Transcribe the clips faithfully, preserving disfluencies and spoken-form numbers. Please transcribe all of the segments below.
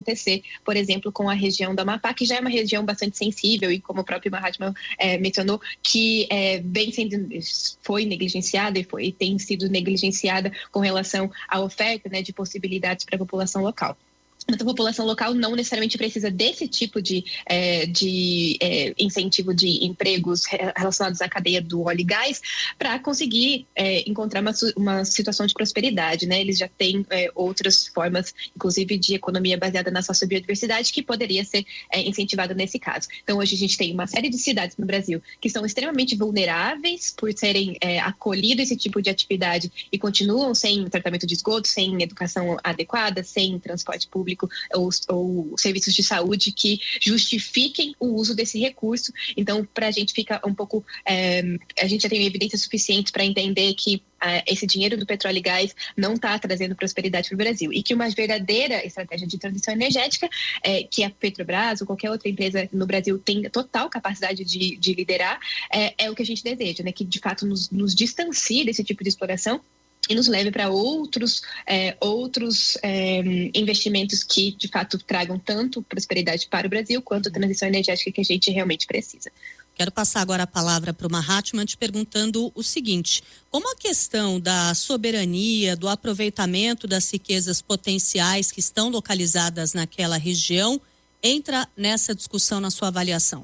acontecer, por exemplo, com a região do Amapá, que já é uma região bastante sensível e, como o próprio Mahatma é, mencionou, que é, bem sendo, foi negligenciada e, foi, e tem sido negligenciada com relação à oferta, né, de possibilidades para a população local. Mas a população local não necessariamente precisa desse tipo de, é, de é, incentivo de empregos relacionados à cadeia do óleo e gás para conseguir é, encontrar uma, uma situação de prosperidade, né? Eles já têm é, outras formas, inclusive de economia baseada na sociobiodiversidade, que poderia ser é, incentivada nesse caso. Então, hoje a gente tem uma série de cidades no Brasil que são extremamente vulneráveis por serem é, acolhido esse tipo de atividade e continuam sem tratamento de esgoto, sem educação adequada, sem transporte público Ou, ou serviços de saúde que justifiquem o uso desse recurso. Então, para a gente fica um pouco... É, a gente já tem evidências suficientes para entender que é, esse dinheiro do petróleo e gás não está trazendo prosperidade para o Brasil e que uma verdadeira estratégia de transição energética, é, que a Petrobras ou qualquer outra empresa no Brasil tem total capacidade de, de liderar, é, é o que a gente deseja, né? Que de fato nos, nos distancie desse tipo de exploração e nos leve para outros, é, outros é, investimentos que, de fato, tragam tanto prosperidade para o Brasil quanto a transição energética que a gente realmente precisa. Quero passar agora a palavra para o Mahatma te perguntando o seguinte: como a questão da soberania, do aproveitamento das riquezas potenciais que estão localizadas naquela região entra nessa discussão na sua avaliação?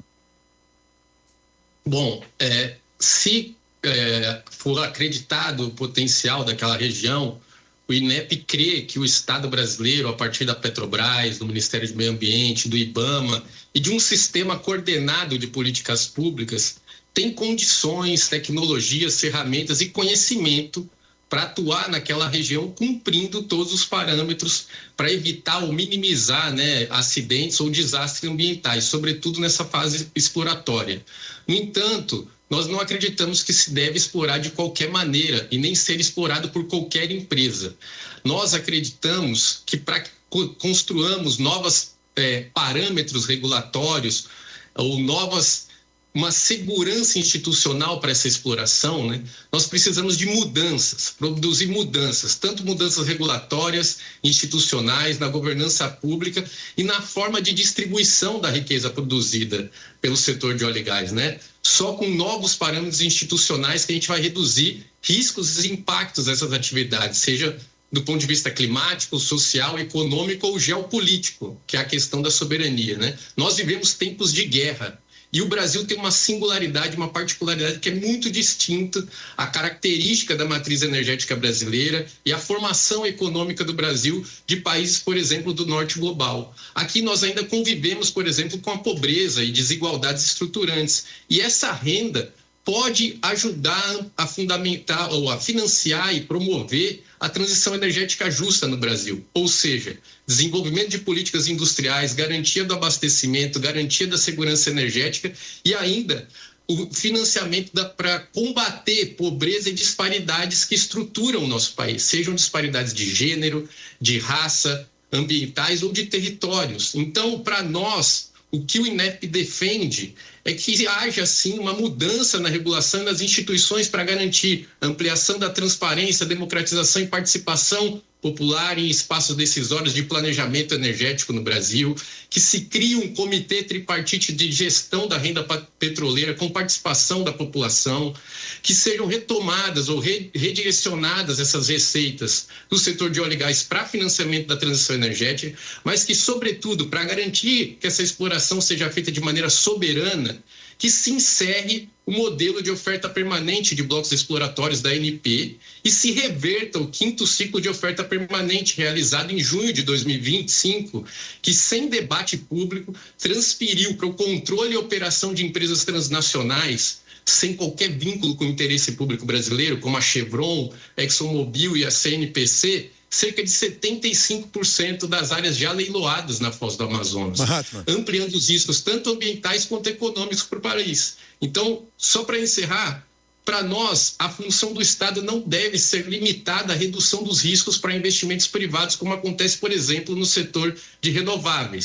Bom, é, se... É, for acreditado o potencial daquela região, o INEP crê que o Estado brasileiro, a partir da Petrobras, do Ministério do Meio Ambiente, do IBAMA e de um sistema coordenado de políticas públicas, tem condições, tecnologias, ferramentas e conhecimento para atuar naquela região cumprindo todos os parâmetros para evitar ou minimizar, né, acidentes ou desastres ambientais, sobretudo nessa fase exploratória. No entanto, nós não acreditamos que se deve explorar de qualquer maneira e nem ser explorado por qualquer empresa. Nós acreditamos que para que construamos novos é, parâmetros regulatórios ou novas, uma segurança institucional para essa exploração, né, nós precisamos de mudanças, produzir mudanças, tanto mudanças regulatórias, institucionais, na governança pública e na forma de distribuição da riqueza produzida pelo setor de óleo e gás, né? Só com novos parâmetros institucionais que a gente vai reduzir riscos e impactos dessas atividades, seja do ponto de vista climático, social, econômico ou geopolítico, que é a questão da soberania, né? Nós vivemos tempos de guerra e o Brasil tem uma singularidade, uma particularidade que é muito distinta à característica da matriz energética brasileira e à formação econômica do Brasil de países, por exemplo, do norte global. Aqui nós ainda convivemos, por exemplo, com a pobreza e desigualdades estruturantes. E essa renda pode ajudar a fundamentar ou a financiar e promover a transição energética justa no Brasil, ou seja, desenvolvimento de políticas industriais, garantia do abastecimento, garantia da segurança energética e ainda o financiamento para combater pobreza e disparidades que estruturam o nosso país, sejam disparidades de gênero, de raça, ambientais ou de territórios. Então, para nós, o que o INEP defende é que haja, sim, uma mudança na regulação e nas instituições para garantir ampliação da transparência, democratização e participação popular em espaços decisórios de planejamento energético no Brasil, que se crie um comitê tripartite de gestão da renda petroleira com participação da população, que sejam retomadas ou redirecionadas essas receitas do setor de óleo e gás para financiamento da transição energética, mas que, sobretudo, para garantir que essa exploração seja feita de maneira soberana, que se encerre o modelo de oferta permanente de blocos exploratórios da A N P e se reverta o quinto ciclo de oferta permanente realizado em junho de dois mil e vinte e cinco, que sem debate público transferiu para o controle e operação de empresas transnacionais sem qualquer vínculo com o interesse público brasileiro, como a Chevron, a ExxonMobil e a C N P C, cerca de setenta e cinco por cento das áreas já leiloadas na Foz do Amazonas, Mahatma, ampliando os riscos tanto ambientais quanto econômicos para o país. Então, só para encerrar, para nós, a função do Estado não deve ser limitada à redução dos riscos para investimentos privados, como acontece, por exemplo, no setor de renováveis.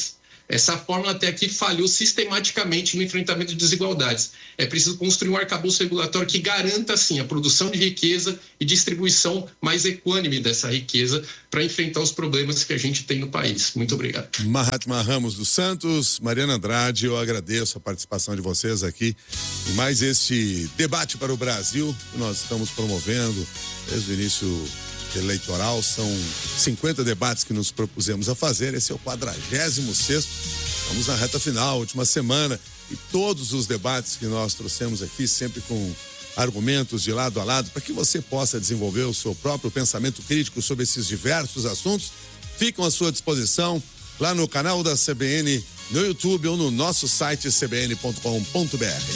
Essa fórmula até aqui falhou sistematicamente no enfrentamento de desigualdades. É preciso construir um arcabouço regulatório que garanta, assim, a produção de riqueza e distribuição mais equânime dessa riqueza para enfrentar os problemas que a gente tem no país. Muito obrigado. Mahatma Ramos dos Santos, Mariana Andrade, eu agradeço a participação de vocês aqui em mais este debate para o Brasil que nós estamos promovendo desde o início eleitoral. São cinquenta debates que nos propusemos a fazer, esse é o quadragésimo sexto, estamos na reta final, última semana, e todos os debates que nós trouxemos aqui, sempre com argumentos de lado a lado, para que você possa desenvolver o seu próprio pensamento crítico sobre esses diversos assuntos, ficam à sua disposição lá no canal da C B N, no YouTube ou no nosso site c b n ponto com ponto b r.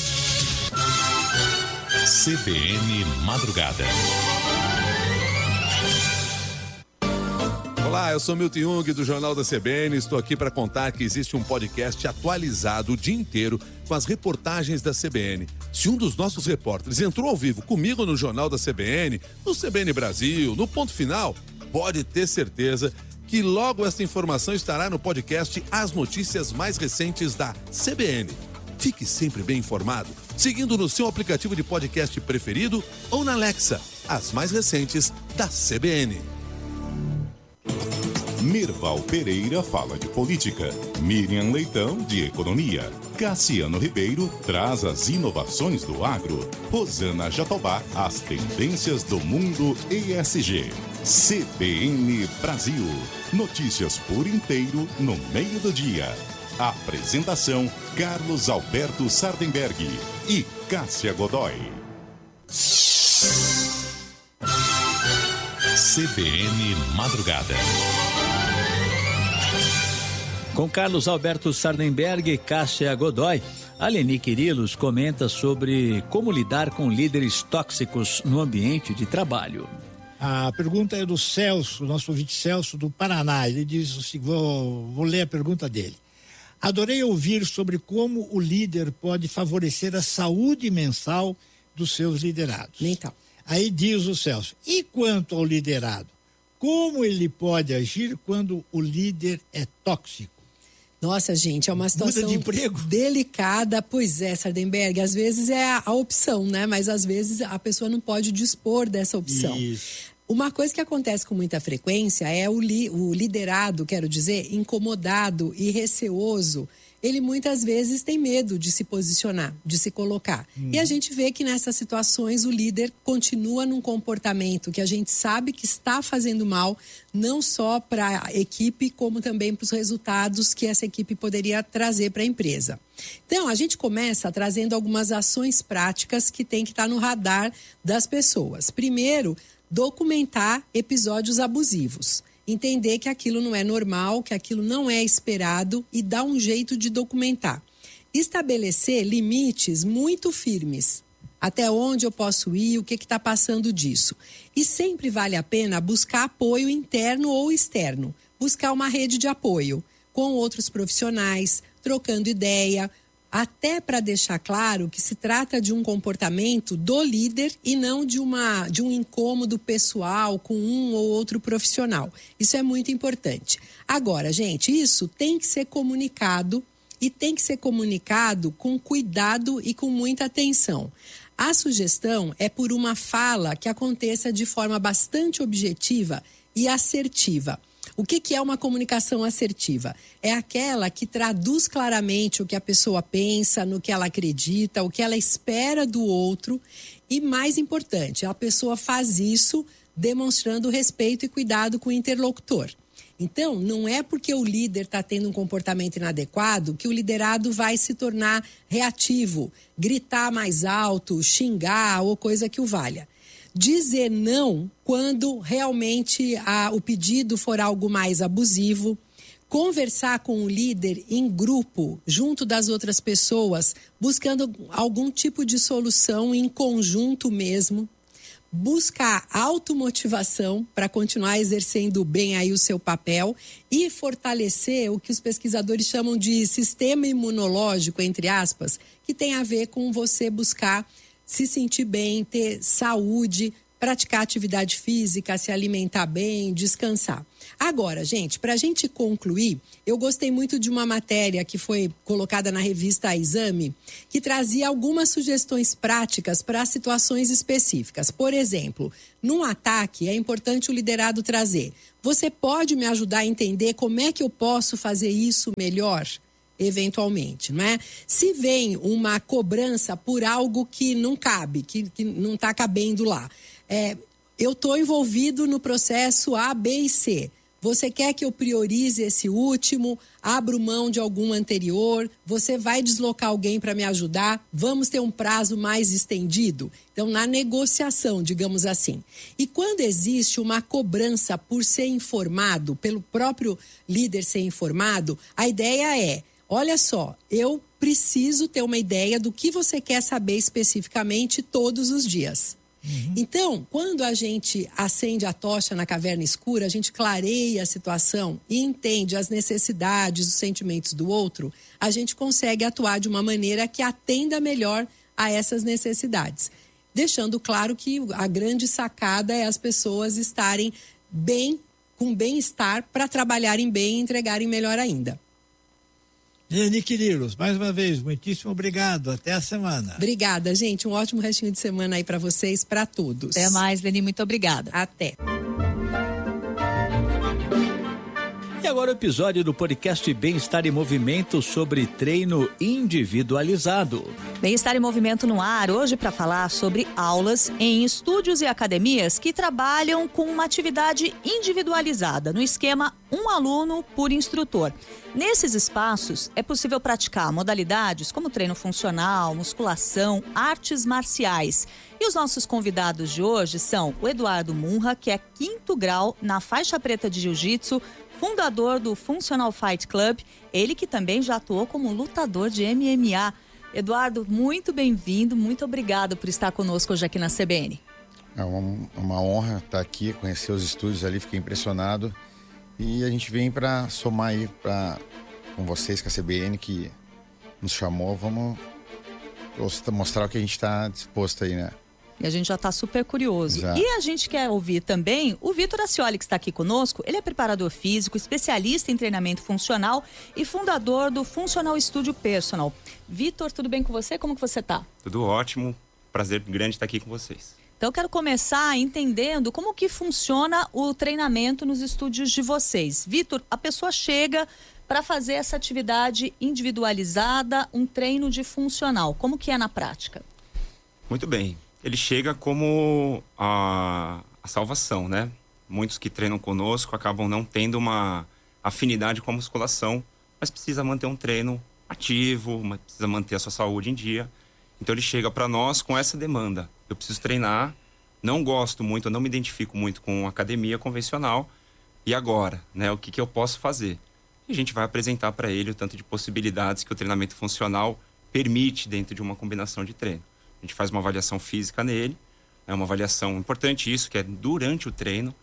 C B N Madrugada. Olá, eu sou Milton Jung do Jornal da C B N, estou aqui para contar que existe um podcast atualizado o dia inteiro com as reportagens da C B N. Se um dos nossos repórteres entrou ao vivo comigo no Jornal da C B N, no C B N Brasil, no Ponto Final, pode ter certeza que logo esta informação estará no podcast As Notícias Mais Recentes da C B N. Fique sempre bem informado, seguindo no seu aplicativo de podcast preferido ou na Alexa, as mais recentes da C B N. Mirval Pereira fala de política, Miriam Leitão de economia, Cassiano Ribeiro traz as inovações do agro, Rosana Jatobá as tendências do mundo E S G. C B N Brasil, notícias por inteiro no meio do dia. Apresentação Carlos Alberto Sardenberg e Cássia Godoy. C B N Madrugada. Com Carlos Alberto Sardenberg e Cássia Godoy, a Leni Quirilos comenta sobre como lidar com líderes tóxicos no ambiente de trabalho. A pergunta é do Celso, nosso ouvinte Celso do Paraná. Ele diz assim, vou, vou ler a pergunta dele. Adorei ouvir sobre como o líder pode favorecer a saúde mental dos seus liderados. Mental. Aí diz o Celso, e quanto ao liderado? Como ele pode agir quando o líder é tóxico? Nossa, gente, é uma situação Muda de emprego. delicada. Pois é, Sardenberg, às vezes é a, a opção, né? Mas às vezes a pessoa não pode dispor dessa opção. Isso. Uma coisa que acontece com muita frequência é o, li, o liderado, quero dizer, incomodado e receoso. Ele muitas vezes tem medo de se posicionar, de se colocar. Hum. E a gente vê que nessas situações o líder continua num comportamento que a gente sabe que está fazendo mal, não só para a equipe, como também para os resultados que essa equipe poderia trazer para a empresa. Então, a gente começa trazendo algumas ações práticas que tem que estar no radar das pessoas. Primeiro, documentar episódios abusivos. Entender que aquilo não é normal, que aquilo não é esperado e dar um jeito de documentar. Estabelecer limites muito firmes. Até onde eu posso ir, o que está passando disso. E sempre vale a pena buscar apoio interno ou externo. Buscar uma rede de apoio com outros profissionais, trocando ideia, até para deixar claro que se trata de um comportamento do líder e não de, uma, de um incômodo pessoal com um ou outro profissional. Isso é muito importante. Agora, gente, isso tem que ser comunicado e tem que ser comunicado com cuidado e com muita atenção. A sugestão é por uma fala que aconteça de forma bastante objetiva e assertiva. O que, que é uma comunicação assertiva? É aquela que traduz claramente o que a pessoa pensa, no que ela acredita, o que ela espera do outro. E mais importante, a pessoa faz isso demonstrando respeito e cuidado com o interlocutor. Então, não é porque o líder está tendo um comportamento inadequado que o liderado vai se tornar reativo, gritar mais alto, xingar ou coisa que o valha. Dizer não quando realmente a, o pedido for algo mais abusivo, conversar com o líder em grupo, junto das outras pessoas, buscando algum tipo de solução em conjunto mesmo, buscar automotivação para continuar exercendo bem aí o seu papel e fortalecer o que os pesquisadores chamam de sistema imunológico, entre aspas, que tem a ver com você buscar se sentir bem, ter saúde, praticar atividade física, se alimentar bem, descansar. Agora, gente, para a gente concluir, eu gostei muito de uma matéria que foi colocada na revista Exame, que trazia algumas sugestões práticas para situações específicas. Por exemplo, num ataque, é importante o liderado trazer: você pode me ajudar a entender como é que eu posso fazer isso melhor? Eventualmente, não é? Se vem uma cobrança por algo que não cabe, que, que não está cabendo lá, é, eu estou envolvido no processo A, B e C. Você quer que eu priorize esse último, abro mão de algum anterior, você vai deslocar alguém para me ajudar, vamos ter um prazo mais estendido? Então, na negociação, digamos assim. E quando existe uma cobrança por ser informado, pelo próprio líder ser informado, a ideia é: olha só, eu preciso ter uma ideia do que você quer saber especificamente todos os dias. Uhum. Então, quando a gente acende a tocha na caverna escura, a gente clareia a situação e entende as necessidades, os sentimentos do outro, a gente consegue atuar de uma maneira que atenda melhor a essas necessidades. Deixando claro que a grande sacada é as pessoas estarem bem, com bem-estar, para trabalharem bem e entregarem melhor ainda. Leni Quirilos, mais uma vez, muitíssimo obrigado. Até a semana. Obrigada, gente. Um ótimo restinho de semana aí para vocês, para todos. Até mais, Leni. Muito obrigada. Até. E agora o episódio do podcast Bem-Estar em Movimento sobre treino individualizado. Bem-Estar em Movimento no ar, hoje para falar sobre aulas em estúdios e academias que trabalham com uma atividade individualizada, no esquema um aluno por instrutor. Nesses espaços é possível praticar modalidades como treino funcional, musculação, artes marciais. E os nossos convidados de hoje são o Eduardo Munra, que é quinto grau na faixa preta de jiu-jitsu, fundador do Functional Fight Club, ele que também já atuou como lutador de M M A. Eduardo, muito bem-vindo, muito obrigado por estar conosco hoje aqui na C B N. É uma, uma honra estar aqui, conhecer os estúdios ali, fiquei impressionado. E a gente vem para somar aí pra, com vocês, com a C B N, que nos chamou. Vamos mostrar o que a gente está disposto aí, né? E a gente já está super curioso. Exato. E a gente quer ouvir também o Vitor Ascioli, que está aqui conosco. Ele é preparador físico, especialista em treinamento funcional e fundador do Functional Studio Personal. Vitor, tudo bem com você? Como que você está? Tudo ótimo. Prazer grande estar aqui com vocês. Então eu quero começar entendendo como que funciona o treinamento nos estúdios de vocês. Vitor, a pessoa chega para fazer essa atividade individualizada, um treino de funcional. Como que é na prática? Muito bem. Ele chega como a, a salvação, né? Muitos que treinam conosco acabam não tendo uma afinidade com a musculação, mas precisa manter um treino ativo, precisa manter a sua saúde em dia. Então ele chega para nós com essa demanda. Eu preciso treinar, não gosto muito, eu não me identifico muito com academia convencional. E agora, né? O que, que eu posso fazer? E a gente vai apresentar para ele o tanto de possibilidades que o treinamento funcional permite dentro de uma combinação de treino. A gente faz uma avaliação física nele, é uma avaliação importante isso, que é durante o treino.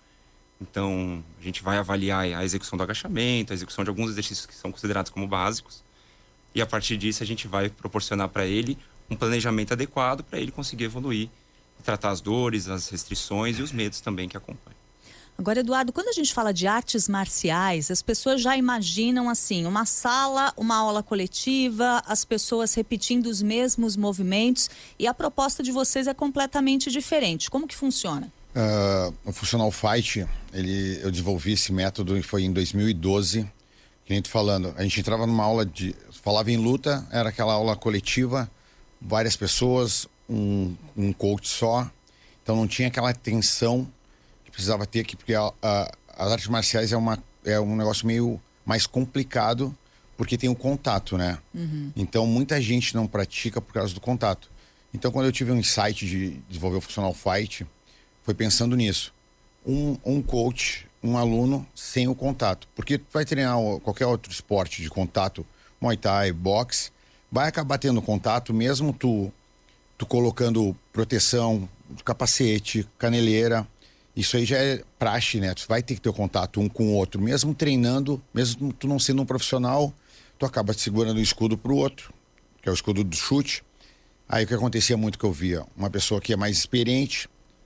Então, a gente vai avaliar a execução do agachamento, a execução de alguns exercícios que são considerados como básicos. E a partir disso, a gente vai proporcionar para ele um planejamento adequado para ele conseguir evoluir e tratar as dores, as restrições e os medos também que acompanham. Agora, Eduardo, quando a gente fala de artes marciais, as pessoas já imaginam assim, uma sala, uma aula coletiva, as pessoas repetindo os mesmos movimentos, e a proposta de vocês é completamente diferente. Como que funciona? Uh, o Functional Fight, ele, eu desenvolvi esse método e foi em dois mil e doze, que nem tô falando, a gente entrava numa aula de, falava em luta, era aquela aula coletiva, várias pessoas, um, um coach só, então não tinha aquela tensão precisava ter aqui, porque a, a, as artes marciais é, uma, é um negócio meio mais complicado, porque tem o contato, né? Uhum. Então, muita gente não pratica por causa do contato. Então, quando eu tive um insight de desenvolver o Functional Fight, foi pensando nisso. Um, um coach, um aluno, sem o contato. Porque tu vai treinar qualquer outro esporte de contato, Muay Thai, boxe, vai acabar tendo contato, mesmo tu, tu colocando proteção, capacete, caneleira. Isso aí já é praxe, né? Tu vai ter que ter o contato um com o outro. Mesmo treinando, mesmo tu não sendo um profissional, tu acaba segurando um escudo pro outro, que é o escudo do chute. Aí o que acontecia muito que eu via, uma pessoa que é mais experiente,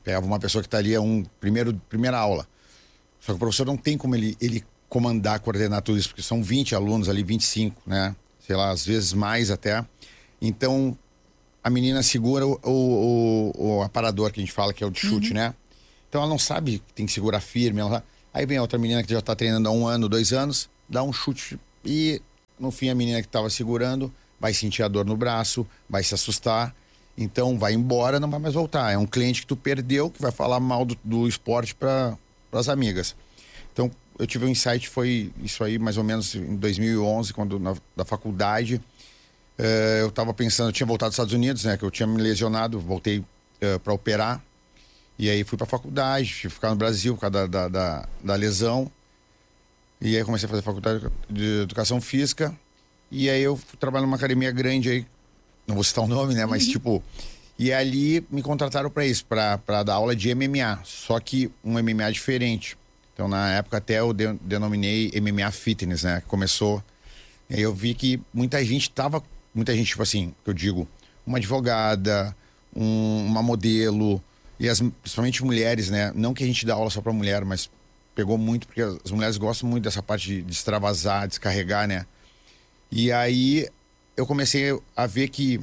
Pegava uma pessoa que está ali, é um primeiro, primeira aula. Só que o professor não tem como ele, ele comandar, coordenar tudo isso, porque são vinte alunos ali, vinte e cinco, né? Sei lá, às vezes mais até. Então, a menina segura o, o, o, o aparador, que a gente fala, que é o de chute, uhum. né? Então, ela não sabe que tem que segurar firme. Ela... Aí vem a outra menina que já está treinando há um ano, dois anos, dá um chute e, no fim, a menina que estava segurando vai sentir a dor no braço, vai se assustar. Então, vai embora, não vai mais voltar. É um cliente que tu perdeu, que vai falar mal do, do esporte para as amigas. Então, eu tive um insight, foi isso aí mais ou menos em dois mil e onze, quando na da faculdade, uh, eu estava pensando, eu tinha voltado dos Estados Unidos, né, que eu tinha me lesionado, voltei uh, para operar, e aí fui para a faculdade, fui ficar no Brasil por causa da, da, da, da lesão, e aí comecei a fazer faculdade de Educação Física, e aí eu fui trabalhar numa academia grande aí, não vou citar o nome, né, mas uhum. tipo, e ali me contrataram para isso, para dar aula de M M A, só que um M M A diferente. Então, na época, até eu de, denominei M M A Fitness, né? Começou. E aí eu vi que muita gente tava... Muita gente, tipo assim, que eu digo, uma advogada, um, uma modelo, e as, principalmente mulheres, né? Não que a gente dá aula só pra mulher, mas pegou muito, porque as mulheres gostam muito dessa parte de, de extravasar, descarregar, né? E aí eu comecei a ver que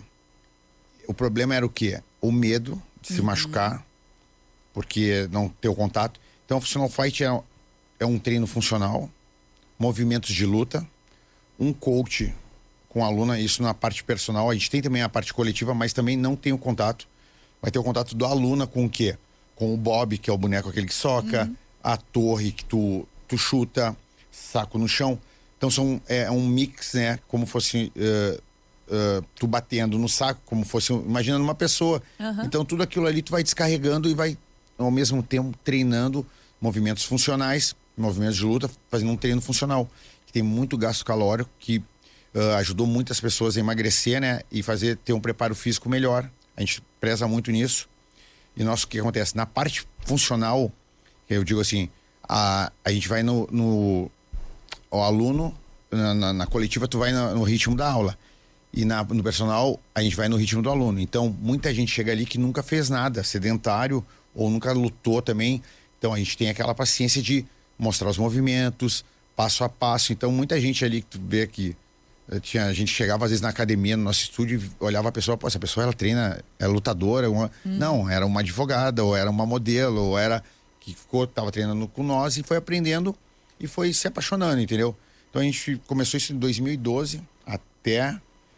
o problema era o quê? O medo de se uhum. machucar, porque não ter o contato. Então, o Functional Fight é, é um treino funcional, movimentos de luta, um coach com a aluna, isso na parte personal. A gente tem também a parte coletiva, mas também não tem o contato. Vai ter o contato do aluna com o quê? Com o Bob, que é o boneco aquele que soca, uhum. a torre que tu, tu chuta, saco no chão. Então, são, é um mix, né? Como fosse uh, uh, tu batendo no saco, como fosse, imaginando uma pessoa. Uhum. Então, tudo aquilo ali tu vai descarregando e vai ao mesmo tempo treinando movimentos funcionais, movimentos de luta, fazendo um treino funcional, que tem muito gasto calórico, que uh, ajudou muitas pessoas a emagrecer, né, e fazer, ter um preparo físico melhor. A gente preza muito nisso. E nosso, o que acontece? Na parte funcional, eu digo assim, a, a gente vai no, no o aluno, na, na, na coletiva tu vai no, no ritmo da aula. E na, no personal, a gente vai no ritmo do aluno. Então, muita gente chega ali que nunca fez nada, sedentário, ou nunca lutou também. Então a gente tem aquela paciência de mostrar os movimentos, passo a passo. Então muita gente ali que tu vê que tinha, a gente chegava às vezes na academia, no nosso estúdio, e olhava a pessoa, pô, essa pessoa ela treina, é lutadora, uma... hum. não, era uma advogada, ou era uma modelo, ou era que ficou, tava treinando com nós e foi aprendendo e foi se apaixonando, entendeu? Então a gente começou isso em dois mil e doze até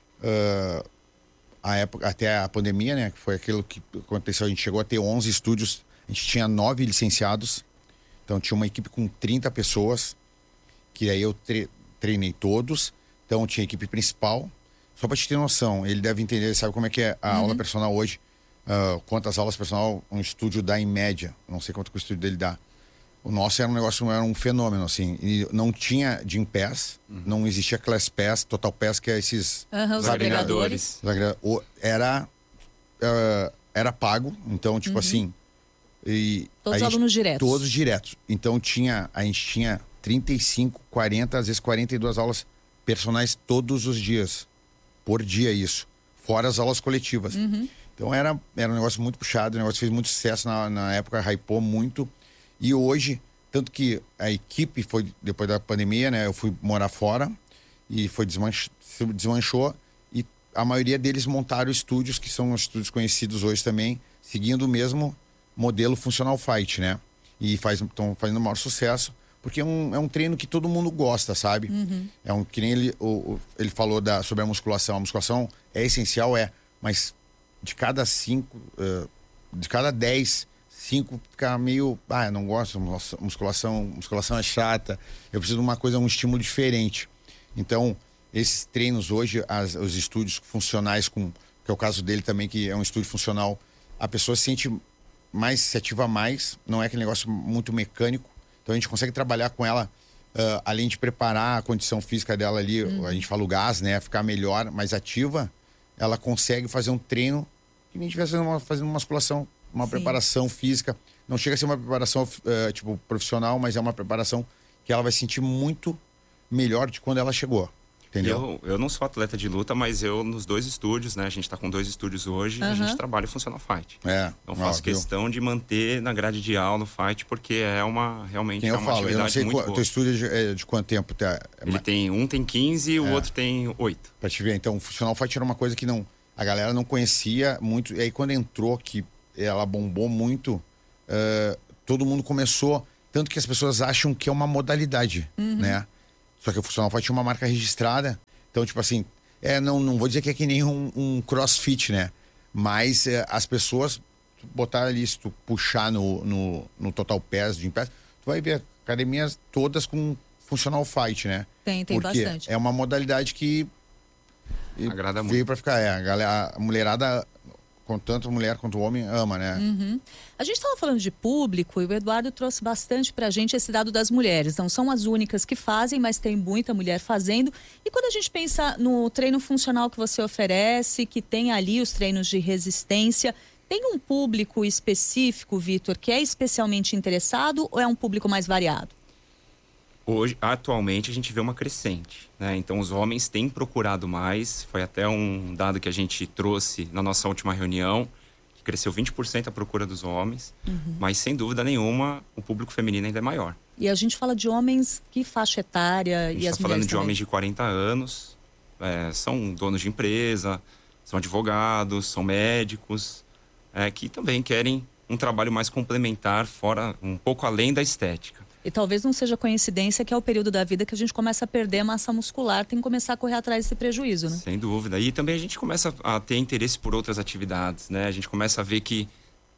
uh, a época, até a pandemia, né? Que foi aquilo que aconteceu. A gente chegou a ter onze estúdios, a gente tinha nove licenciados, então tinha uma equipe com trinta pessoas, que aí eu tre treinei todos. Então tinha a equipe principal. Só para te ter noção, ele deve entender, sabe como é que é a uhum. aula personal hoje, uh, quantas aulas personal um estúdio dá em média. Não sei quanto que o estúdio dele dá. O nosso era um negócio, era um fenômeno, assim. E não tinha Gym Pass, uhum. não existia Class Pass, Total Pass, que é esses... Uhum, os agregadores. Era, uh, era pago, então, tipo uhum. assim... E todos os alunos diretos. Todos diretos. Então, tinha, a gente tinha trinta e cinco, quarenta, às vezes quarenta e duas aulas personais todos os dias. Por dia, isso. Fora as aulas coletivas. Uhum. Então, era, era um negócio muito puxado, o negócio fez muito sucesso na, na época, hypou muito. E hoje, tanto que a equipe foi, depois da pandemia, né? Eu fui morar fora e foi desmanch, desmanchou. E a maioria deles montaram estúdios, que são estúdios conhecidos hoje também, seguindo o mesmo modelo Functional Fight, né? E estão fazendo o maior sucesso, porque é um, é um treino que todo mundo gosta, sabe? Uhum. É um que nem ele, o, ele falou da, sobre a musculação. A musculação é essencial, é, mas de cada cinco, uh, de cada dez... cinco ficar meio, ah, eu não gosto, musculação, musculação é chata, eu preciso de uma coisa, um estímulo diferente. Então, esses treinos hoje, as, os estúdios funcionais, com, que é o caso dele também, que é um estúdio funcional, a pessoa se sente mais, se ativa mais, não é aquele negócio muito mecânico, então a gente consegue trabalhar com ela, uh, além de preparar a condição física dela ali, uhum. a gente fala o gás, né, ficar melhor, mais ativa, ela consegue fazer um treino que nem estivesse fazendo uma, fazendo uma musculação, uma Sim. preparação física, não chega a ser uma preparação uh, tipo profissional, mas é uma preparação que ela vai sentir muito melhor de quando ela chegou. entendeu? Eu, eu não sou atleta de luta, mas eu nos dois estúdios, né? A gente tá com dois estúdios hoje, uhum. a gente trabalha o Funcional Fight. É. Então faço ó, questão viu? de manter na grade de aula o Fight, porque é uma, realmente Quem é eu uma falo, atividade eu não sei muito qual, boa. Teu estúdio é de, é de quanto tempo? Tá? Ele tem, um tem quinze e o é. outro tem oito. Pra te ver, então o Funcional Fight era uma coisa que não, a galera não conhecia muito, e aí quando entrou, que ela bombou muito, uh, todo mundo começou, tanto que as pessoas acham que é uma modalidade, uhum. né? Só que o Funcional Fight tinha uma marca registrada. Então, tipo assim, é, não, não vou dizer que é que nem um, um crossfit, né? Mas é, as pessoas botar ali, se tu puxar no, no, no Total Pass, de Pass, tu vai ver academias todas com Funcional Fight, né? Tem, tem Porque bastante. É uma modalidade que agrada veio muito pra ficar. É, a, galera, a mulherada, com tanto mulher quanto homem, ama, né? Uhum. A gente estava falando de público e o Eduardo trouxe bastante pra gente esse dado das mulheres. Não são as únicas que fazem, mas tem muita mulher fazendo. E quando a gente pensa no treino funcional que você oferece, que tem ali os treinos de resistência, tem um público específico, Vitor, que é especialmente interessado ou é um público mais variado? Hoje, atualmente, a gente vê uma crescente, né? Então, os homens têm procurado mais. Foi até um dado que a gente trouxe na nossa última reunião, que cresceu vinte por cento a procura dos homens. Uhum. Mas, sem dúvida nenhuma, o público feminino ainda é maior. E a gente fala de homens, que faixa etária? A gente e as está falando de também? homens de quarenta anos, é, são donos de empresa, são advogados, são médicos, é, que também querem um trabalho mais complementar, fora, um pouco além da estética. E talvez não seja coincidência que é o período da vida que a gente começa a perder a massa muscular, tem que começar a correr atrás desse prejuízo, né? Sem dúvida. E também a gente começa a ter interesse por outras atividades, né? A gente começa a ver que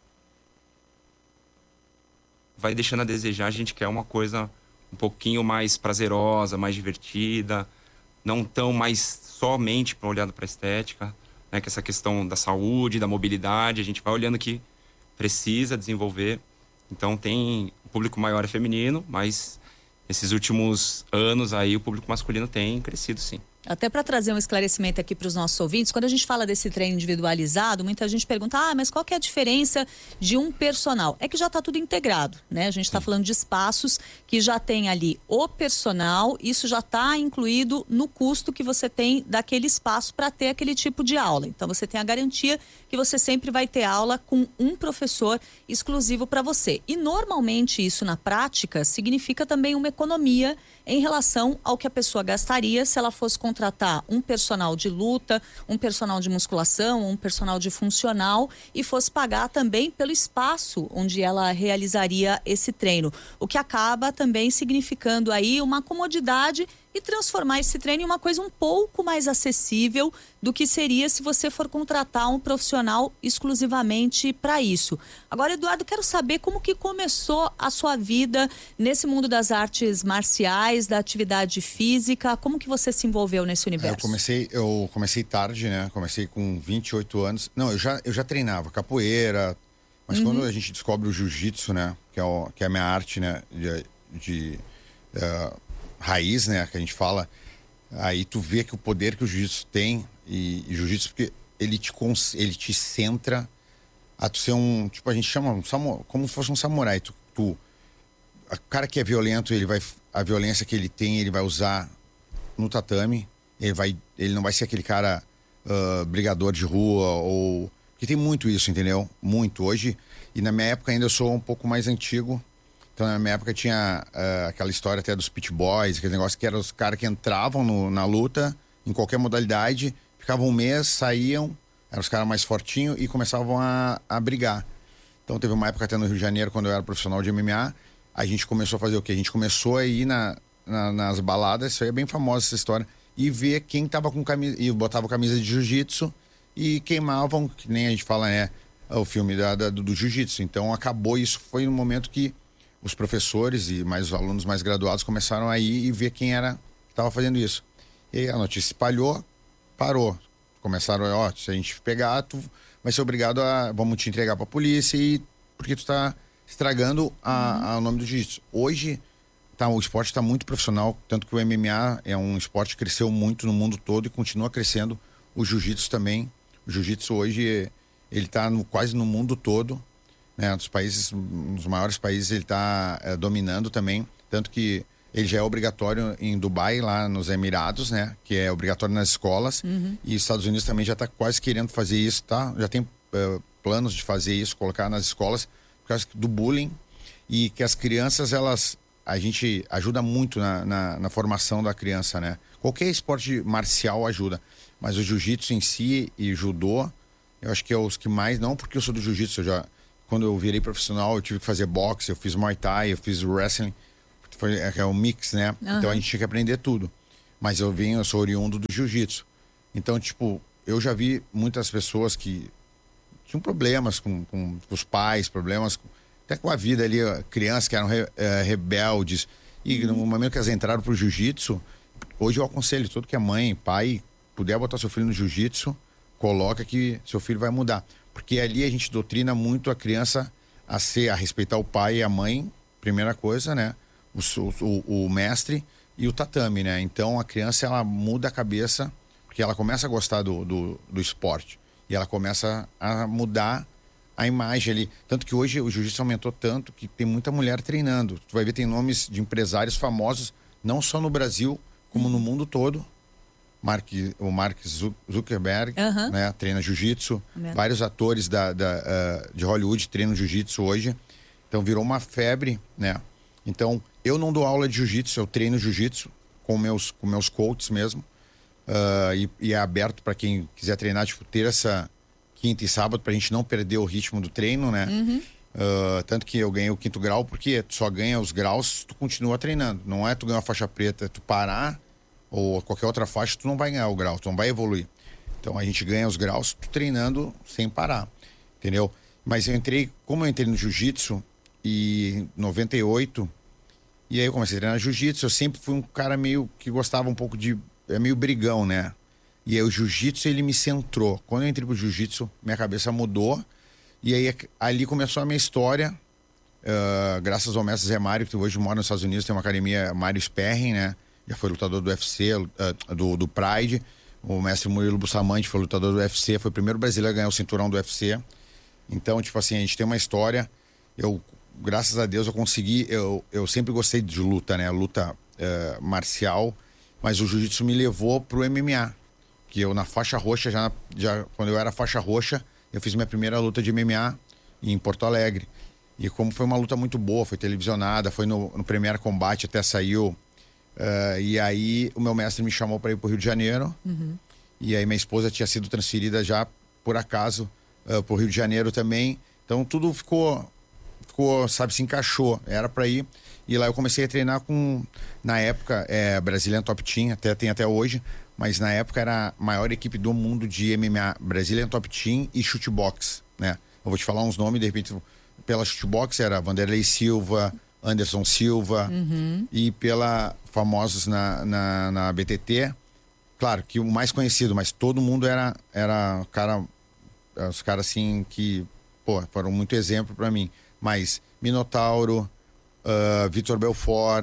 vai deixando a desejar, a gente quer uma coisa um pouquinho mais prazerosa, mais divertida, não tão mais somente olhando para a estética, né? Que essa questão da saúde, da mobilidade, a gente vai olhando que precisa desenvolver. Então tem o público maior é feminino, mas nesses últimos anos aí o público masculino tem crescido, sim. Até para trazer um esclarecimento aqui para os nossos ouvintes, quando a gente fala desse treino individualizado, muita gente pergunta, ah, mas qual que é a diferença de um personal? É que já está tudo integrado, né? A gente está falando de espaços que já tem ali o personal, isso já está incluído no custo que você tem daquele espaço para ter aquele tipo de aula. Então você tem a garantia que você sempre vai ter aula com um professor exclusivo para você. E normalmente isso na prática significa também uma economia em relação ao que a pessoa gastaria se ela fosse contratar um personal de luta, um personal de musculação, um personal de funcional e fosse pagar também pelo espaço onde ela realizaria esse treino. O que acaba também significando aí uma comodidade e transformar esse treino em uma coisa um pouco mais acessível do que seria se você for contratar um profissional exclusivamente para isso. Agora, Eduardo, quero saber como que começou a sua vida nesse mundo das artes marciais, da atividade física, como que você se envolveu nesse universo? Eu comecei, eu comecei tarde, né? Comecei com vinte e oito anos. Não, eu já, eu já treinava capoeira, mas uhum. quando a gente descobre o jiu-jitsu, né? Que é, o, que é a minha arte, né? De... de uh, raiz, né, que a gente fala, aí tu vê que o poder que o jiu-jitsu tem, e, e jiu-jitsu porque ele te, ele te centra a tu ser um, tipo, a gente chama um samu, como se fosse um samurai, tu, tu o cara que é violento, ele vai, a violência que ele tem, ele vai usar no tatame, ele vai, ele não vai ser aquele cara uh, brigador de rua, ou, que tem muito isso, entendeu? Muito, hoje, e na minha época ainda eu sou um pouco mais antigo. Então, na minha época, tinha uh, aquela história até dos pit boys, aquele negócio que eram os caras que entravam no, na luta, em qualquer modalidade, ficavam um mês, saíam, eram os caras mais fortinhos e começavam a, a brigar. Então, teve uma época até no Rio de Janeiro, quando eu era profissional de M M A, a gente começou a fazer o quê? A gente começou a ir na, na, nas baladas, isso aí é bem famosa essa história, e ver quem tava com camisa, e botava camisa de jiu-jitsu e queimavam, que nem a gente fala, né, o filme da, da, do, do jiu-jitsu. Então, acabou, isso foi no momento que os professores e mais os alunos mais graduados começaram a ir e ver quem era que estava fazendo isso. E aí a notícia espalhou, parou. Começaram, ó, se a gente pegar, tu vai ser obrigado a, vamos te entregar para a polícia, e porque tu está estragando a, a, o nome do jiu-jitsu. Hoje, tá, o esporte está muito profissional, tanto que o M M A é um esporte que cresceu muito no mundo todo e continua crescendo. O jiu-jitsu também. O jiu-jitsu hoje, ele está no, quase no mundo todo. Né, dos países, nos maiores países ele está é, dominando também, tanto que ele já é obrigatório em Dubai, lá nos Emirados, né? Que é obrigatório nas escolas. Uhum. E os Estados Unidos também já está quase querendo fazer isso, tá? Já tem uh, planos de fazer isso, colocar nas escolas, por causa do bullying. E que as crianças, elas... A gente ajuda muito na, na, na formação da criança, né? Qualquer esporte marcial ajuda. Mas o jiu-jitsu em si e judô, eu acho que é os que mais... Não porque eu sou do jiu-jitsu, eu já... Quando eu virei profissional, eu tive que fazer boxe, eu fiz Muay Thai, eu fiz wrestling. Foi, é um mix, né? Uhum. Então a gente tinha que aprender tudo. Mas eu venho, eu sou oriundo do jiu-jitsu. Então, tipo, eu já vi muitas pessoas que tinham problemas com, com, com os pais, problemas com, até com a vida ali, crianças que eram re, é, rebeldes. E uhum. no momento que elas entraram pro jiu-jitsu, hoje eu aconselho todo que é mãe, pai, puder botar seu filho no jiu-jitsu, coloca que seu filho vai mudar. Porque ali a gente doutrina muito a criança a ser, a respeitar o pai e a mãe, primeira coisa, né? O, o, o mestre e o tatame, né? Então a criança, ela muda a cabeça, porque ela começa a gostar do, do, do esporte. E ela começa a mudar a imagem ali. Tanto que hoje o jiu-jitsu aumentou tanto que tem muita mulher treinando. Tu vai ver, tem nomes de empresários famosos, não só no Brasil, como no mundo todo. Mark, o Mark Zuckerberg, uhum. né, treina jiu-jitsu. Uhum. Vários atores da, da, uh, de Hollywood treinam jiu-jitsu hoje. Então virou uma febre, né? Então eu não dou aula de jiu-jitsu, eu treino jiu-jitsu com meus, com meus coaches mesmo. Uh, e, e é aberto para quem quiser treinar, tipo, terça, quinta e sábado, pra gente não perder o ritmo do treino, né? Uhum. Uh, tanto que eu ganhei o quinto grau, porque tu só ganha os graus se tu continua treinando. Não é tu ganhar a faixa preta, é tu parar ou qualquer outra faixa, tu não vai ganhar o grau, tu não vai evoluir. Então a gente ganha os graus tu treinando sem parar, entendeu? Mas eu entrei, como eu entrei no jiu-jitsu em noventa e oito, e aí eu comecei a treinar jiu-jitsu, eu sempre fui um cara meio que gostava um pouco de, é meio brigão, né? E aí o jiu-jitsu, ele me centrou. Quando eu entrei pro jiu-jitsu, minha cabeça mudou, e aí ali começou a minha história, uh, graças ao mestre Zé Mário, que hoje mora nos Estados Unidos, tem uma academia, Mário Sperring, né? Já foi lutador do U F C, uh, do, do Pride. O mestre Murilo Bustamante foi lutador do U F C, foi o primeiro brasileiro a ganhar o cinturão do U F C. Então, tipo assim, a gente tem uma história. Eu, graças a Deus, eu consegui. Eu, eu sempre gostei de luta, né? Luta uh, marcial. Mas o jiu-jitsu me levou pro M M A. Que eu, na faixa roxa, já, já quando eu era faixa roxa, eu fiz minha primeira luta de M M A em Porto Alegre. E como foi uma luta muito boa, foi televisionada, foi no, no Premier Combate, até saiu. Uh, e aí o meu mestre me chamou para ir pro Rio de Janeiro. Uhum. E aí minha esposa tinha sido transferida já por acaso uh, pro Rio de Janeiro também. Então tudo ficou, ficou, sabe, se encaixou. Era para ir. E lá eu comecei a treinar com, na época, é, Brazilian Top Team, até, tem até hoje. Mas na época era a maior equipe do mundo de M M A, Brazilian Top Team e Chutebox, né? Eu vou te falar uns nomes, de repente, pela Chutebox era Vanderlei Silva, Anderson Silva, uhum. e pela famosos na, na, na B T T, claro que o mais conhecido, mas todo mundo era era cara, os caras assim que, pô, foram muito exemplo para mim. Mas Minotauro, uh, Vitor Belfort,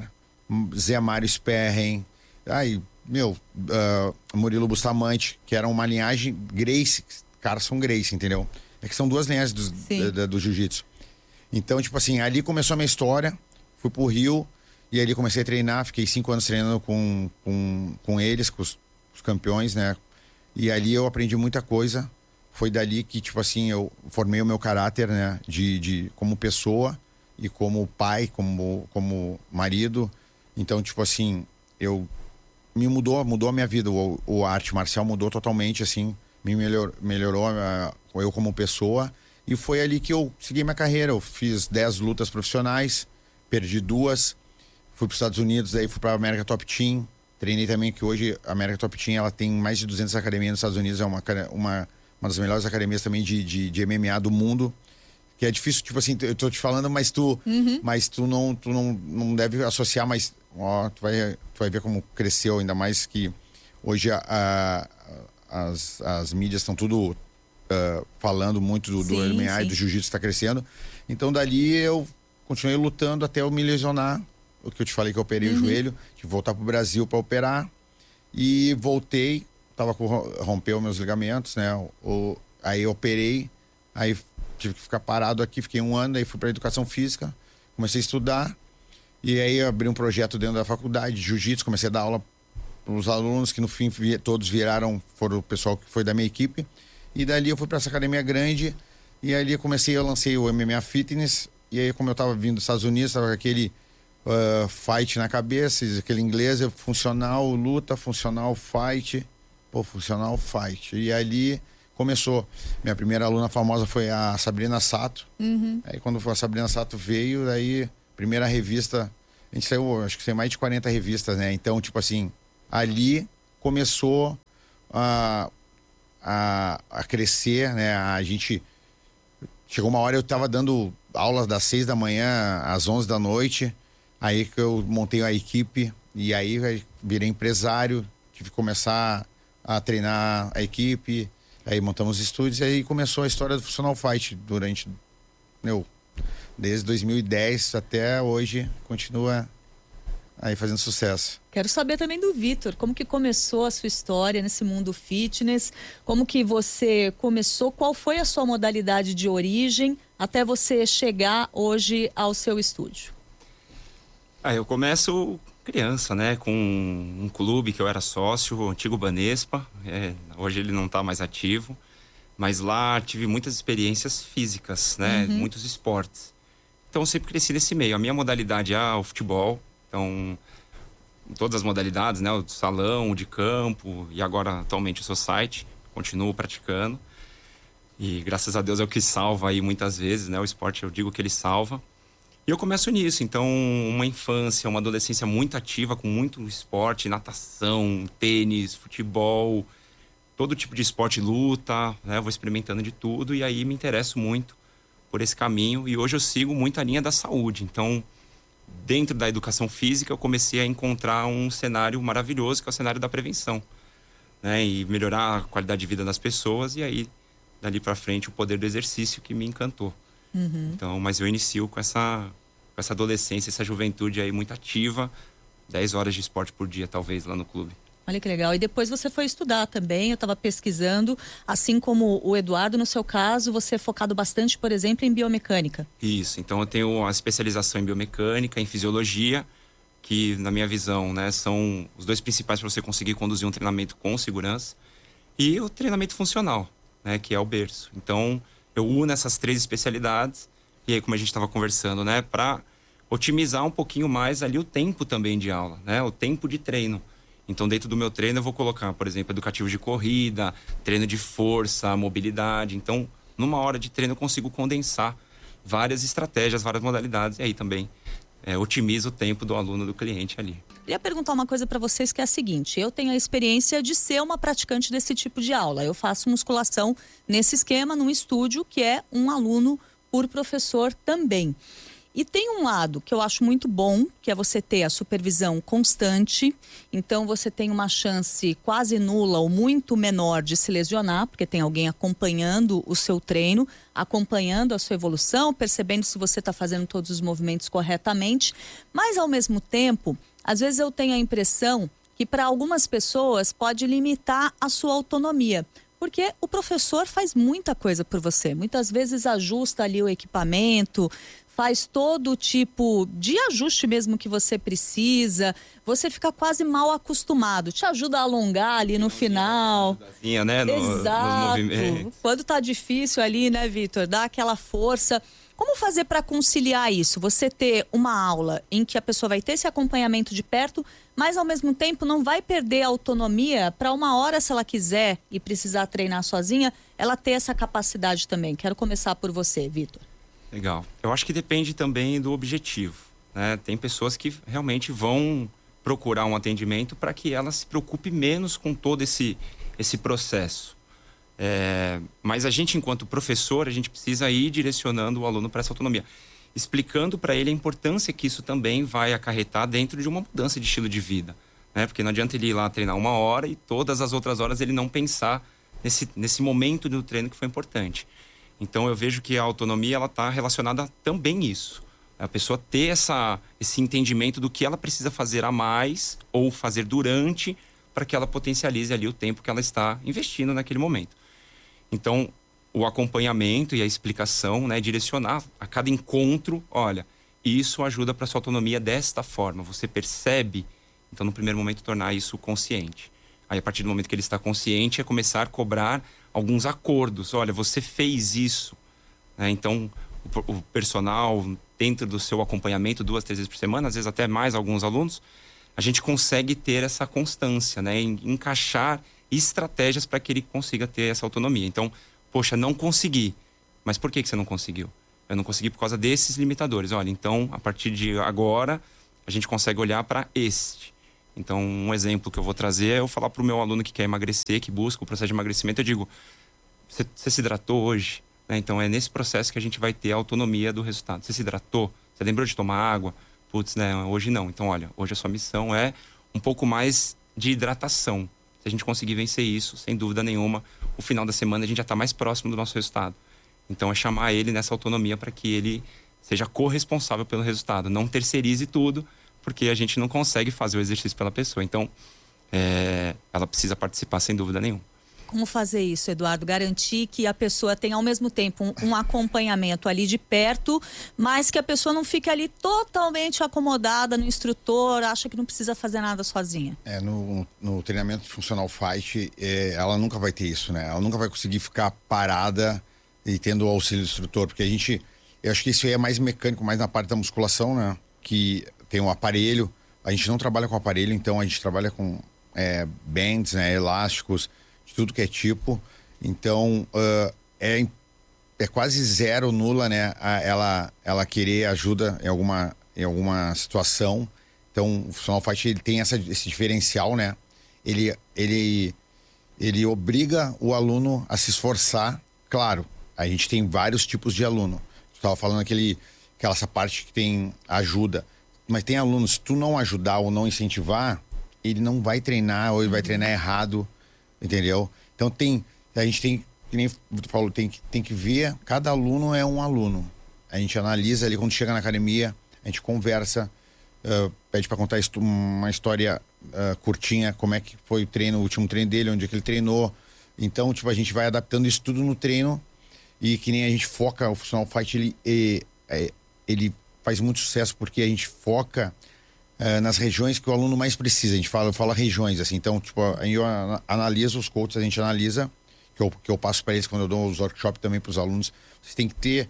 Zé Mário Sperring, aí, meu, uh, Murilo Bustamante, que era uma linhagem Gracie, caras são Gracie, entendeu? É que são duas linhagens do, do, do, do jiu-jitsu. Então, tipo assim, ali começou a minha história, fui pro Rio, e ali comecei a treinar, fiquei cinco anos treinando com, com, com eles, com os, os campeões, né? E ali eu aprendi muita coisa. Foi dali que, tipo assim, eu formei o meu caráter, né? De, de, como pessoa e como pai, como, como marido. Então, tipo assim, eu... Me mudou, mudou a minha vida. O, o arte marcial mudou totalmente, assim. Me melhor, melhorou uh, eu como pessoa. E foi ali que eu segui minha carreira. Eu fiz dez lutas profissionais, perdi duas. Fui para os Estados Unidos, daí fui para a América Top Team. Treinei também, que hoje a América Top Team ela tem mais de duzentas academias nos Estados Unidos. É uma, uma, uma das melhores academias também de, de, de M M A do mundo. Que é difícil, tipo assim, eu tô te falando, mas tu, uhum. mas tu, não, tu não, não deve associar, mas ó, tu, vai, tu vai ver como cresceu, ainda mais que hoje a, a, as, as mídias estão tudo uh, falando muito do, sim, do M M A sim. e do jiu-jitsu está crescendo. Então dali eu continuei lutando até eu me lesionar. O que eu te falei que eu operei uhum. o joelho, tive que voltar pro Brasil para operar. E voltei, tava com, rompeu meus ligamentos, né? O, aí eu operei, aí tive que ficar parado aqui, fiquei um ano, aí fui para educação física, comecei a estudar. E aí eu abri um projeto dentro da faculdade de jiu-jitsu, comecei a dar aula para os alunos que no fim todos viraram, foram o pessoal que foi da minha equipe. E dali eu fui para essa academia grande e ali eu comecei, eu lancei o M M A Fitness. E aí, como eu tava vindo dos Estados Unidos, tava com aquele uh, fight na cabeça, aquele inglês, eu, funcional, luta, funcional, fight, pô, funcional, fight. E ali começou. Minha primeira aluna famosa foi a Sabrina Sato. Uhum. Aí quando a Sabrina Sato veio, aí, primeira revista, a gente saiu, acho que tem mais de quarenta revistas, né? Então, tipo assim, ali começou a, a, a crescer, né? A gente... Chegou uma hora eu tava dando aulas das seis da manhã às onze da noite, aí que eu montei a equipe e aí virei empresário, tive que começar a treinar a equipe, aí montamos estúdios e aí começou a história do Funcional Fight durante, meu, desde dois mil e dez até hoje, continua aí fazendo sucesso. Quero saber também do Vitor, como que começou a sua história nesse mundo fitness, como que você começou, qual foi a sua modalidade de origem até você chegar hoje ao seu estúdio? Ah, eu começo criança, né, com um clube que eu era sócio, o antigo Banespa, é, hoje ele não está mais ativo, mas lá tive muitas experiências físicas, né, Uhum. muitos esportes. Então eu sempre cresci nesse meio. A minha modalidade é o futebol, então em todas as modalidades, né, o de salão, o de campo e agora atualmente o society, continuo praticando. E graças a Deus é o que salva aí muitas vezes, né, o esporte eu digo que ele salva. E eu começo nisso, então uma infância, uma adolescência muito ativa, com muito esporte, natação, tênis, futebol, todo tipo de esporte, luta, né? Eu vou experimentando de tudo e aí me interesso muito por esse caminho. E hoje eu sigo muito a linha da saúde, então dentro da educação física eu comecei a encontrar um cenário maravilhoso, que é o cenário da prevenção, né? E melhorar a qualidade de vida das pessoas e aí dali para frente o poder do exercício que me encantou. Uhum. Então, mas eu inicio com essa, com essa adolescência, essa juventude aí muito ativa, dez horas de esporte por dia, talvez, lá no clube. Olha que legal. E depois você foi estudar também, eu estava pesquisando, assim como o Eduardo, no seu caso, você é focado bastante, por exemplo, em biomecânica. Isso, então eu tenho a especialização em biomecânica, em fisiologia, que na minha visão, né, são os dois principais para você conseguir conduzir um treinamento com segurança, e o treinamento funcional, né, que é o berço. Então, eu uno essas três especialidades, e aí como a gente estava conversando, né, para otimizar um pouquinho mais ali o tempo também de aula, né, o tempo de treino. Então, dentro do meu treino, eu vou colocar, por exemplo, educativo de corrida, treino de força, mobilidade. Então, numa hora de treino, eu consigo condensar várias estratégias, várias modalidades, e aí também é, otimiza o tempo do aluno, do cliente ali. Queria perguntar uma coisa para vocês que é a seguinte: eu tenho a experiência de ser uma praticante desse tipo de aula. Eu faço musculação nesse esquema, num estúdio, que é um aluno por professor também. E tem um lado que eu acho muito bom, que é você ter a supervisão constante. Então você tem uma chance quase nula ou muito menor de se lesionar, porque tem alguém acompanhando o seu treino, acompanhando a sua evolução, percebendo se você está fazendo todos os movimentos corretamente. Mas ao mesmo tempo, às vezes eu tenho a impressão que para algumas pessoas pode limitar a sua autonomia. Porque o professor faz muita coisa por você. Muitas vezes ajusta ali o equipamento, faz todo tipo de ajuste mesmo que você precisa. Você fica quase mal acostumado. Te ajuda a alongar ali no final. Né? No, Exato. Nos Quando tá difícil ali, né, Vitor? Dá aquela força. Como fazer para conciliar isso? Você ter uma aula em que a pessoa vai ter esse acompanhamento de perto, mas ao mesmo tempo não vai perder a autonomia para uma hora, se ela quiser e precisar treinar sozinha, ela ter essa capacidade também. Quero começar por você, Vitor. Legal. Eu acho que depende também do objetivo, né? Tem pessoas que realmente vão procurar um atendimento para que ela se preocupe menos com todo esse, esse processo. É, mas a gente, enquanto professor, a gente precisa ir direcionando o aluno para essa autonomia, explicando para ele a importância que isso também vai acarretar dentro de uma mudança de estilo de vida, né? Porque não adianta ele ir lá treinar uma hora e todas as outras horas ele não pensar nesse, nesse momento do treino que foi importante. Então eu vejo que a autonomia ela está relacionada também a isso, a pessoa ter essa, esse entendimento do que ela precisa fazer a mais ou fazer durante, para que ela potencialize ali o tempo que ela está investindo naquele momento. Então, o acompanhamento e a explicação, né, direcionar a cada encontro, olha, E isso ajuda para sua autonomia desta forma. Você percebe, então no primeiro momento tornar isso consciente. Aí a partir do momento que ele está consciente é começar a cobrar alguns acordos. Olha, você fez isso, né? Então o, o personal dentro do seu acompanhamento duas, três vezes por semana, às vezes até mais alguns alunos, a gente consegue ter essa constância, né? Em encaixar estratégias para que ele consiga ter essa autonomia. Então, poxa, não consegui. Mas por que que você não conseguiu? Eu não consegui por causa desses limitadores. Olha, então, a partir de agora, a gente consegue olhar para este. Então, um exemplo que eu vou trazer é eu falar para o meu aluno que quer emagrecer, que busca o processo de emagrecimento, eu digo, você, você se hidratou hoje? Né? Então, é nesse processo que a gente vai ter a autonomia do resultado. Você se hidratou? Você lembrou de tomar água? Putz, né? Hoje não. Então, olha, hoje a sua missão é um pouco mais de hidratação. Se a gente conseguir vencer isso, sem dúvida nenhuma, o final da semana a gente já está mais próximo do nosso resultado. Então, é chamar ele nessa autonomia para que ele seja corresponsável pelo resultado. Não terceirize tudo, porque a gente não consegue fazer o exercício pela pessoa. Então, é, ela precisa participar sem dúvida nenhuma. Como fazer isso, Eduardo? Garantir que a pessoa tenha ao mesmo tempo um, um acompanhamento ali de perto, mas que a pessoa não fique ali totalmente acomodada no instrutor, acha que não precisa fazer nada sozinha. É, no, no treinamento funcional fight, é, ela nunca vai ter isso, né? Ela nunca vai conseguir ficar parada e tendo o auxílio do instrutor, porque a gente, eu acho que isso aí é mais mecânico, mais na parte da musculação, né? Que tem um aparelho, a gente não trabalha com aparelho, então a gente trabalha com é, bands, né? Elásticos, de tudo que é tipo. Então, uh, é, é quase zero, nula, né? A, ela, ela querer ajuda em alguma, em alguma situação. Então, o funcional fight, ele tem essa, esse diferencial, né? Ele, ele, ele obriga o aluno a se esforçar. Claro, a gente tem vários tipos de aluno. Tu estava falando aquele, aquela essa parte que tem ajuda. Mas tem alunos, se tu não ajudar ou não incentivar, ele não vai treinar ou ele vai treinar errado. Entendeu? Então tem, a gente tem, que nem tu falou, tem, tem que ver, cada aluno é um aluno. A gente analisa ali, quando chega na academia, a gente conversa, uh, pede para contar uma história uh, curtinha, como é que foi o treino, o último treino dele, onde é que ele treinou. Então, tipo, a gente vai adaptando isso tudo no treino e que nem a gente foca, o Funcional Fight, ele, ele, ele faz muito sucesso porque a gente foca Uh, nas regiões que o aluno mais precisa. A gente fala, fala regiões, assim. Então, tipo, eu analiso os coaches, a gente analisa, que eu, que eu passo para eles quando eu dou os workshops também para os alunos. Vocês têm que ter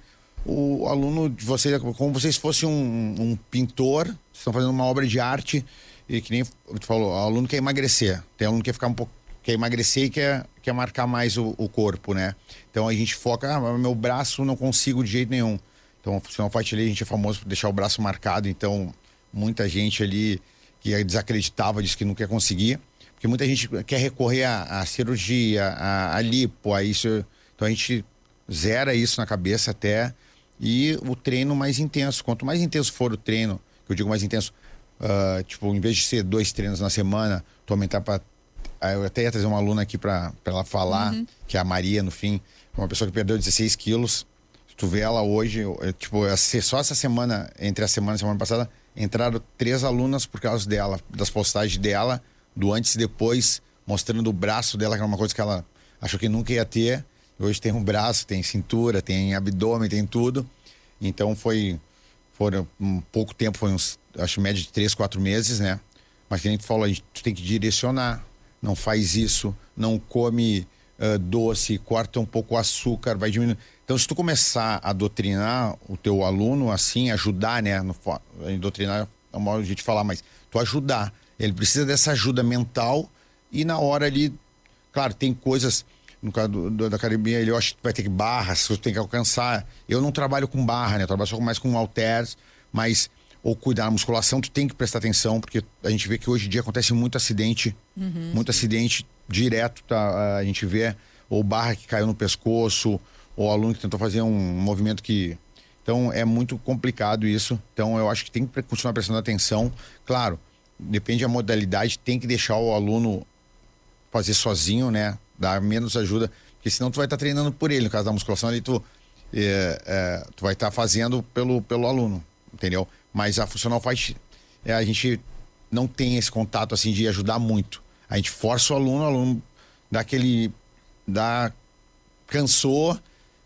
o aluno de vocês, como vocês fossem um, um pintor, vocês estão fazendo uma obra de arte, e que nem tu falou, o aluno quer emagrecer. Tem aluno que quer ficar um pouco, quer emagrecer e quer, quer marcar mais o, o corpo, né? Então a gente foca, ah, meu braço não consigo de jeito nenhum. Então, o Funcional Fight ali, a gente é famoso por deixar o braço marcado, então muita gente ali que desacreditava, disse que não quer conseguir, porque muita gente quer recorrer à, à cirurgia, à, à lipo, a isso. Então a gente zera isso na cabeça até, e o treino mais intenso. Quanto mais intenso for o treino, que eu digo mais intenso, uh, tipo, em vez de ser dois treinos na semana, tu aumentar para... Eu até ia trazer uma aluna aqui para ela falar, uhum. que é a Maria, no fim, uma pessoa que perdeu dezesseis quilos. Se tu vê ela hoje, eu, tipo, só essa semana, entre a semana e a semana passada, entraram três alunas por causa dela, das postagens dela, do antes e depois, mostrando o braço dela, que era uma coisa que ela achou que nunca ia ter. Hoje tem um braço, tem cintura, tem abdômen, tem tudo. Então foi, foram um pouco tempo, foi uns, acho, média de três, quatro meses, né? Mas que a gente falou, a gente tem que direcionar, não faz isso, não come uh, doce, corta um pouco o açúcar, vai diminuindo. Então, se tu começar a doutrinar o teu aluno assim, ajudar, né? No, doutrinar é uma hora de falar, mas tu ajudar. Ele precisa dessa ajuda mental e na hora ali, claro, tem coisas, no caso do, do, da academia, ele acha que vai ter que barras, tu tem que alcançar. Eu não trabalho com barra, né? Eu trabalho só mais com halteres, mas ou cuidar da musculação, tu tem que prestar atenção, porque a gente vê que hoje em dia acontece muito acidente, uhum. muito acidente direto, tá? A gente vê, ou barra que caiu no pescoço, ou aluno que tentou fazer um movimento que... Então, é muito complicado isso. Então, eu acho que tem que continuar prestando atenção. Claro, depende da modalidade, tem que deixar o aluno fazer sozinho, né? Dar menos ajuda, porque senão tu vai estar tá treinando por ele. No caso da musculação, ali tu, é, é, tu vai estar tá fazendo pelo, pelo aluno, entendeu? Mas a Funcional Fight, é, a gente não tem esse contato, assim, de ajudar muito. A gente força o aluno, o aluno dá aquele... Dá, cansou...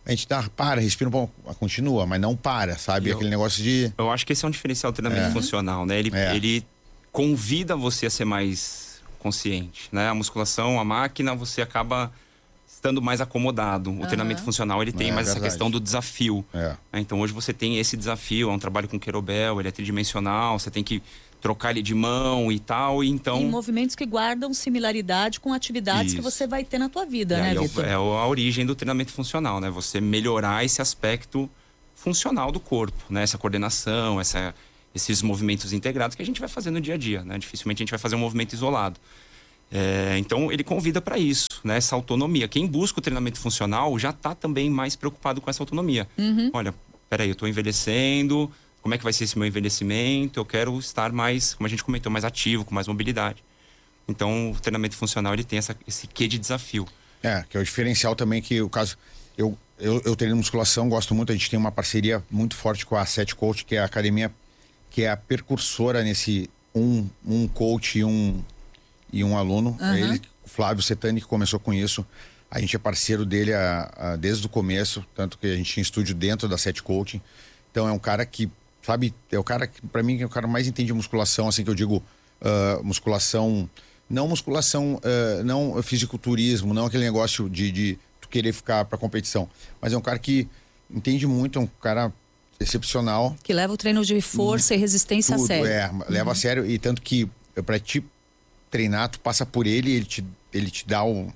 a gente dá, para, respira um pouco, continua, mas não para, sabe? Eu, Aquele negócio de... Eu acho que esse é um diferencial do treinamento é. funcional, né? Ele, é. ele convida você a ser mais consciente, né? A musculação, a máquina, você acaba estando mais acomodado. O uhum. treinamento funcional, ele tem é, mais verdade. essa questão do desafio. É. Então, hoje você tem esse desafio, é um trabalho com kettlebell, ele é tridimensional, você tem que trocar ele de mão e tal, e então... E movimentos que guardam similaridade com atividades Isso. que você vai ter na tua vida, e né, aí Vitor? É a origem do treinamento funcional, né? Você melhorar esse aspecto funcional do corpo, né? Essa coordenação, essa, esses movimentos integrados que a gente vai fazer no dia a dia, né? Dificilmente a gente vai fazer um movimento isolado. É, então, ele convida para isso, né? Essa autonomia. Quem busca o treinamento funcional já está também mais preocupado com essa autonomia. Uhum. Olha, peraí, eu estou envelhecendo... Como é que vai ser esse meu envelhecimento? Eu quero estar mais, como a gente comentou, mais ativo, com mais mobilidade. Então, o treinamento funcional, ele tem essa, esse quê de desafio. É, que é o diferencial também que, o caso... Eu, eu, eu treino musculação, gosto muito, a gente tem uma parceria muito forte com a Set Coach, que é a academia, que é a precursora nesse um, um coach e um, e um aluno. Uhum. Ele, o Flávio Setani, que começou com isso. A gente é parceiro dele a, a, desde o começo, tanto que a gente tinha estúdio dentro da Set Coaching. Então, é um cara que... Sabe, é o cara que, pra mim, é o cara mais entende musculação, assim, que eu digo, uh, musculação, não musculação, uh, não fisiculturismo, não aquele negócio de, de tu querer ficar pra competição, mas é um cara que entende muito, é um cara excepcional. Que leva o treino de força e, e resistência tudo, a sério. É, leva uhum. a sério, e tanto que pra te treinar, tu passa por ele, ele te, ele te dá o,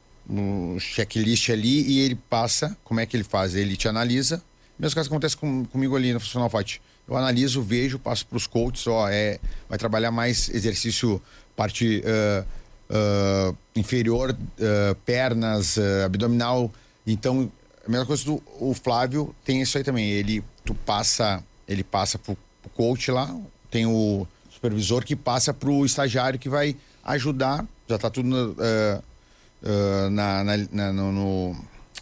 o checklist ali e ele passa, como é que ele faz? Ele te analisa, mesmo caso que acontece com, comigo ali no Funcional Fight. Eu analiso, vejo, passo para os coaches, ó, é, vai trabalhar mais exercício, parte uh, uh, inferior, uh, pernas, uh, abdominal. Então, a mesma coisa do o Flávio tem isso aí também. Ele, tu passa, ele passa pro, pro coach lá, tem o supervisor que passa pro estagiário que vai ajudar, já tá tudo no, uh, uh, na, na, na, no, no,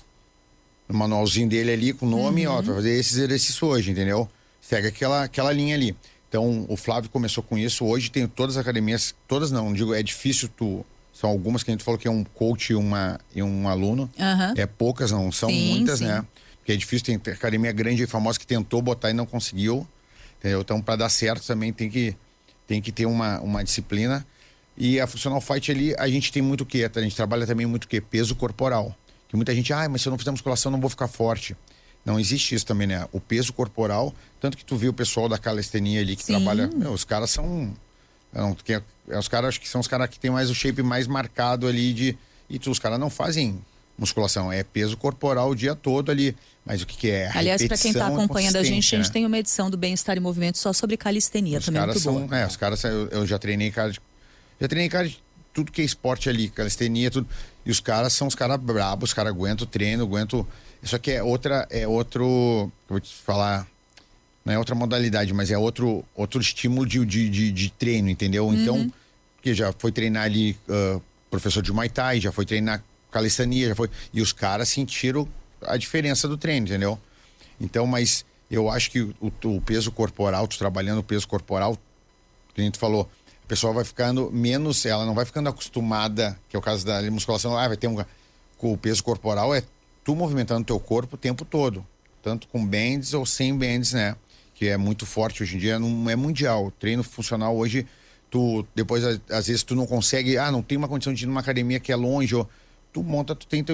no manualzinho dele ali, com o nome, uhum. ó, tu vai fazer esses exercícios hoje, entendeu? Segue aquela, aquela linha ali. Então, o Flávio começou com isso. Hoje tem todas as academias, todas não, digo, é difícil tu... São algumas que a gente falou que é um coach e, uma, e um aluno. Uhum. É poucas, não, são sim, muitas, sim. né? Porque é difícil, tem academia grande e famosa que tentou botar e não conseguiu. Entendeu? Então, para dar certo também tem que, tem que ter uma, uma disciplina. E a Funcional Fight ali, a gente tem muito o quê? A gente trabalha também muito o quê? Peso corporal. Que muita gente, ah, mas se eu não fizer musculação, não vou ficar forte. Não existe isso também, né? O peso corporal, tanto que tu viu o pessoal da calistenia ali que Sim. trabalha, meu, os caras são, não, que é, os caras acho que são os caras que tem mais o shape mais marcado ali de, e tu, os caras não fazem musculação, é peso corporal o dia todo ali, mas o que que é? Aliás, para quem está acompanhando a gente, a gente né? tem uma edição do Bem-Estar em Movimento só sobre calistenia, os também caras muito são, boa. É, os caras, eu, eu já treinei cara de, já treinei cara de tudo que é esporte ali, calistenia, tudo, e os caras são os caras brabos, os caras aguentam o treino, aguentam. Isso aqui é outra, é outro, eu vou te falar, não é outra modalidade, mas é outro, outro estímulo de, de, de, de treino, entendeu? Uhum. Então, que já foi treinar ali, uh, professor de Muay Thai, já foi treinar calistenia, já foi, e os caras sentiram a diferença do treino, entendeu? Então, mas eu acho que o, o peso corporal, tu trabalhando o peso corporal, que a gente falou, a pessoa vai ficando menos, ela não vai ficando acostumada, que é o caso da musculação, ah, vai ter um, com o peso corporal é tu movimentando teu corpo o tempo todo, tanto com bands ou sem bands, né? Que é muito forte hoje em dia, não é mundial. O treino funcional hoje, tu depois às vezes tu não consegue, ah, não tem uma condição de ir numa academia que é longe, ou tu monta, tu tem teu,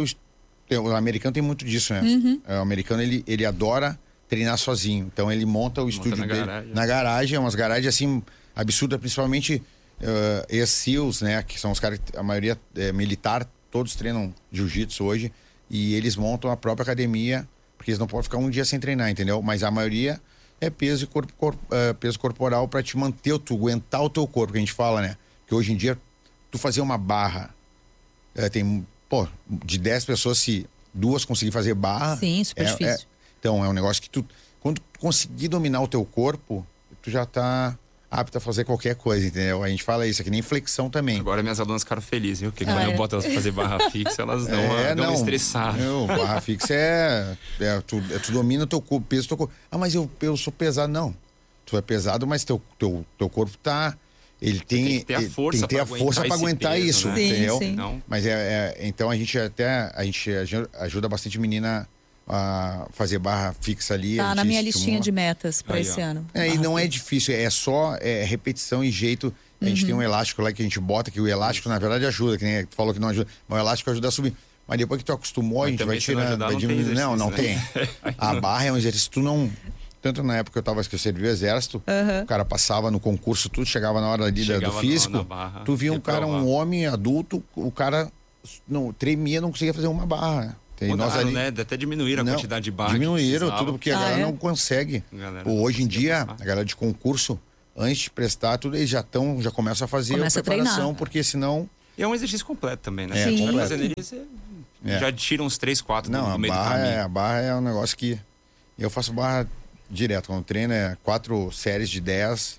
o americano tem muito disso, né? Uhum. O americano ele, ele adora treinar sozinho, então ele monta o monta estúdio na dele garagem. na garagem, umas garagens assim absurdas, principalmente uh, ex-seals, né? Que são os caras, a maioria é militar, todos treinam jiu-jitsu hoje. E eles montam a própria academia, porque eles não podem ficar um dia sem treinar, entendeu? Mas a maioria é peso, corpo, corpo, uh, peso corporal para te manter, tu aguentar o teu corpo, que a gente fala, né? Que hoje em dia, tu fazer uma barra, uh, tem, pô, de dez pessoas, se duas conseguir fazer barra... Sim, super é, difícil. É, então, é um negócio que tu, quando tu conseguir dominar o teu corpo, tu já tá apto a fazer qualquer coisa, entendeu? A gente fala isso, é que nem flexão também. Agora minhas alunas ficaram felizes, viu? Porque ah, quando é. eu boto elas pra fazer barra fixa, elas dão, é, uma, dão não, uma estressada. Não, barra fixa é, é, tu, é... Tu domina o teu corpo, peso do teu corpo. Ah, mas eu, eu sou pesado. Não. Tu é pesado, mas teu, teu, teu corpo tá... Ele tem, tem que ter a força para aguentar, aguentar peso, isso, né? entendeu? Sim, sim. Não. Mas é, é, então a gente até a gente ajuda bastante menina a fazer barra fixa ali. Tá na minha estimula. listinha de metas para esse ó. ano. É, e não é difícil, é só é, repetição e jeito. A gente Uhum. tem um elástico lá que a gente bota, que o elástico na verdade ajuda, que nem tu falou que não ajuda, mas o elástico ajuda a subir. Mas depois que tu acostumou, Mas a gente vai também se não tirando, ajudar, vai não tem diminuindo. Não, não exercício, tem. né? A barra é um exercício, tu não... Tanto na época que eu tava, que eu servi o exército, Uhum. o cara passava no concurso, tudo, chegava na hora ali da- Chegava do na- físico, na barra, tu via um cara, um reprovava. homem adulto, o cara não, tremia, não conseguia fazer uma barra. Tem Mudaram, nós ali, né? Até diminuíram a não, quantidade de barra. que Diminuíram precisava. tudo, porque a Ah, galera é? não consegue. A galera Pô, não hoje em conseguia dia, passar. a galera de concurso, antes de prestar tudo, eles já estão, já começam a fazer Começa a a treinar. preparação, porque senão... E é um exercício completo também, né? É, Se você vai completo. fazendo ele, você É. já tira uns três, quatro Não, do, a do meio do barra, caminho. é, a barra é um negócio que... Eu faço barra direto. Quando eu treino é quatro séries de dez.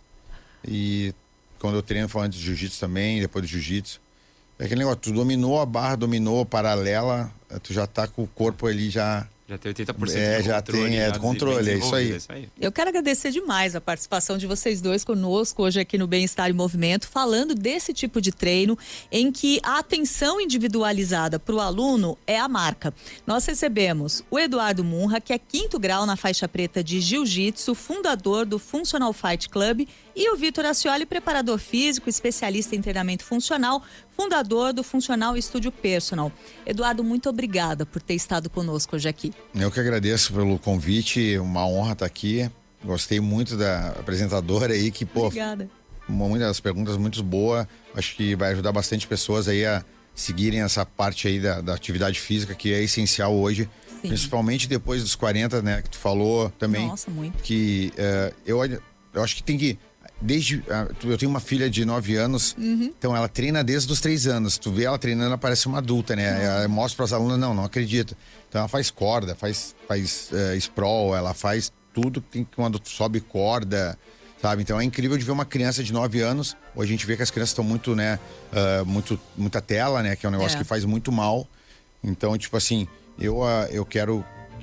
E quando eu treino foi antes do jiu-jitsu também, depois do jiu-jitsu. É aquele negócio, tu dominou a barra, dominou paralela, tu já tá com o corpo ali já... Já tem oitenta por cento É, de já controle. tem, é, já controle, bem é isso aí. desenvolvido, é isso aí. Eu quero agradecer demais a participação de vocês dois conosco hoje aqui no Bem-Estar em Movimento, falando desse tipo de treino em que a atenção individualizada para o aluno é a marca. Nós recebemos o Eduardo Munra, que é quinto grau na faixa preta de Jiu-Jitsu, fundador do Functional Fight Club, e o Vitor Ascioli, preparador físico, especialista em treinamento funcional, fundador do Funcional Studio Personal. Eduardo, muito obrigada por ter estado conosco hoje aqui. Eu que agradeço pelo convite, uma honra estar aqui. Gostei muito da apresentadora aí, que, pô, Obrigada. muitas das perguntas muito boas. Acho que vai ajudar bastante pessoas aí a seguirem essa parte aí da, da atividade física, que é essencial hoje. Sim. Principalmente depois dos quarenta, né, que tu falou também. Nossa, muito. Que eh, eu, eu acho que tem que... Desde, ah, tu- eu tenho uma filha de nove anos, Uhum. então ela treina desde os três anos. Tu vê ela treinando, ela parece uma adulta, né? Ela mostra para as alunas, não, não acredito. Então ela faz corda, faz, faz eh, sprawl, ela faz tudo que tem quando sobe corda, sabe? Então é incrível de ver uma criança de nove anos. Hoje a gente vê que as crianças estão muito, né? ah, muito, muita tela, né? Que é um negócio É. que faz muito mal. Então, tipo assim, eu, ah, eu quero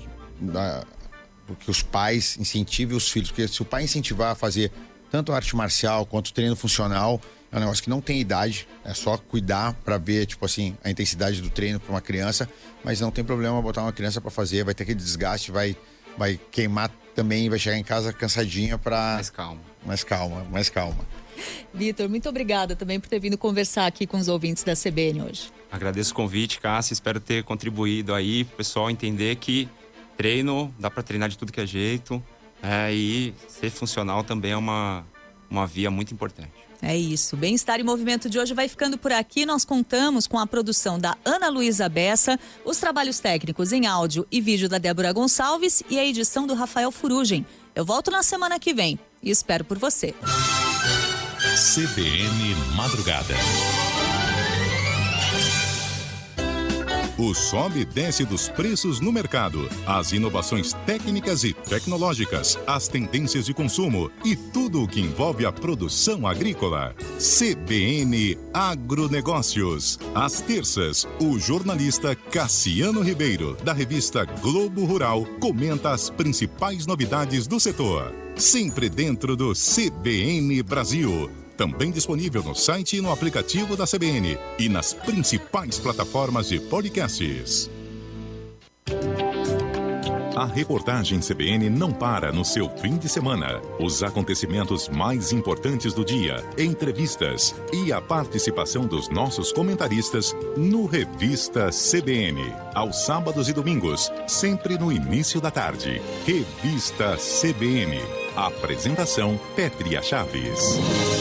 ah, que os pais incentivem os filhos, porque se o pai incentivar a fazer tanto arte marcial quanto treino funcional, é um negócio que não tem idade, é só cuidar para ver, tipo assim, a intensidade do treino para uma criança, mas não tem problema botar uma criança para fazer, vai ter aquele desgaste, vai, vai queimar também, vai chegar em casa cansadinha para... Mais calma. Mais calma, mais calma. Vitor, muito obrigada também por ter vindo conversar aqui com os ouvintes da C B N hoje. Agradeço o convite, Cássia. Espero ter contribuído aí pro pessoal entender que treino, dá para treinar de tudo que é jeito. É, e ser funcional também é uma, uma via muito importante. É isso. Bem-Estar em Movimento de hoje vai ficando por aqui. Nós contamos com a produção da Ana Luísa Bessa, os trabalhos técnicos em áudio e vídeo da Débora Gonçalves e a edição do Rafael Furugem. Eu volto na semana que vem e espero por você. C B N Madrugada. O sobe e desce dos preços no mercado, as inovações técnicas e tecnológicas, as tendências de consumo e tudo o que envolve a produção agrícola. C B N Agronegócios. Às terças, o jornalista Cassiano Ribeiro, da revista Globo Rural, comenta as principais novidades do setor. Sempre dentro do C B N Brasil. Também disponível no site e no aplicativo da C B N e nas principais plataformas de podcasts. A reportagem C B N não para no seu fim de semana. Os acontecimentos mais importantes do dia, entrevistas e a participação dos nossos comentaristas no Revista C B N. Aos sábados e domingos, sempre no início da tarde. Revista C B N. Apresentação Pétria Chaves.